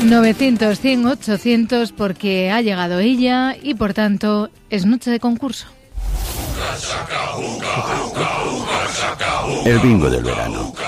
900, 100, 800 porque ha llegado ella y por tanto es noche de concurso. El bingo del verano.